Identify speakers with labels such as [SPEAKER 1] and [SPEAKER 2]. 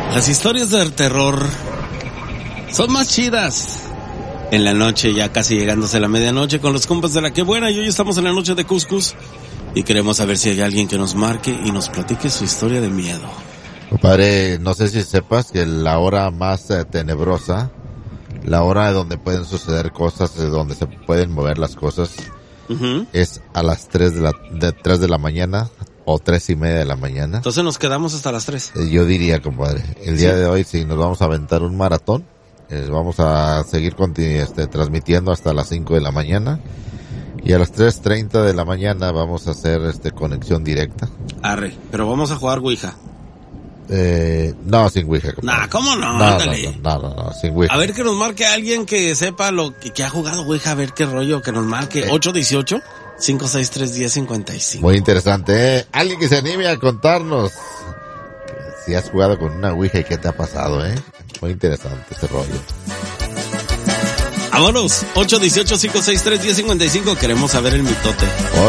[SPEAKER 1] Las historias del terror son más chidas en la noche, ya casi llegándose la medianoche con los compas de La Que Buena. Y hoy estamos en la noche de Cuscus y queremos saber si hay alguien que nos marque y nos platique su historia de miedo.
[SPEAKER 2] Compadre, no sé si sepas que la hora más tenebrosa, la hora donde pueden suceder cosas, donde se pueden mover las cosas, es a las 3 de la mañana o 3:30 de la mañana.
[SPEAKER 1] Entonces nos quedamos hasta las 3.
[SPEAKER 2] Yo diría, compadre, el día de hoy si nos vamos a aventar un maratón, vamos a seguir transmitiendo hasta las 5 de la mañana. Y a las 3:30 de la mañana vamos a hacer conexión directa.
[SPEAKER 1] Arre, pero vamos a jugar Ouija.
[SPEAKER 2] No, sin Ouija.
[SPEAKER 1] Nah, ¿cómo no?
[SPEAKER 2] No, sin Ouija.
[SPEAKER 1] A ver que nos marque alguien que sepa lo que ha jugado Ouija, a ver qué rollo, que nos marque 818-563-1055.
[SPEAKER 2] Muy interesante, ¿eh? Alguien que se anime a contarnos si has jugado con una Ouija y qué te ha pasado, ¿eh? Muy interesante este rollo.
[SPEAKER 1] Vámonos, 818-563-1055, queremos saber el mitote.